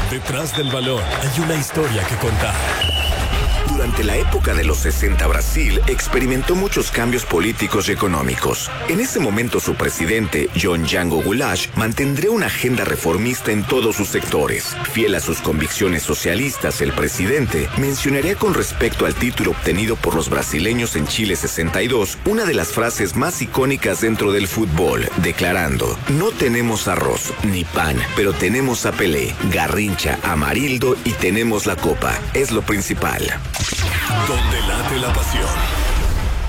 Detrás del balón hay una historia que contar. Durante la época de los 60, Brasil experimentó muchos cambios políticos y económicos. En ese momento su presidente, John Django Goulart, mantendría una agenda reformista en todos sus sectores. Fiel a sus convicciones socialistas, el presidente mencionaría con respecto al título obtenido por los brasileños en Chile 62, una de las frases más icónicas dentro del fútbol, declarando: "No tenemos arroz ni pan, pero tenemos a Pelé, Garrincha, Amarildo y tenemos la copa. Es lo principal". Donde late la pasión.